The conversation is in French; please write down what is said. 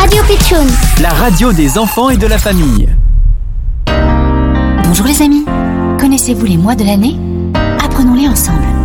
Radio Pitchoun, la radio des enfants et de la famille. Bonjour les amis, connaissez-vous les mois de l'année ? Apprenons-les ensemble.